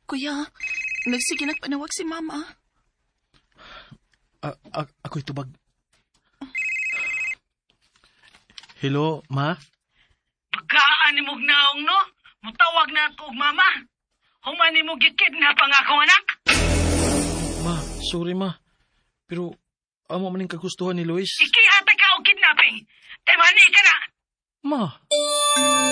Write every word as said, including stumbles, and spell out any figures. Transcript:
Kuya, nagsige nagpanawag si Mama. A- a- ako'y tubag. Hello, Ma? Pagkaan ni mong naong, no? Mutawag na ako og mama. Human ni mo gikidnap ang akong anak. Ma, sorry ma. Pero amo maning kagustuhan ni Luis. Ikihata ka og kidnapping. Temani ka na. Ma.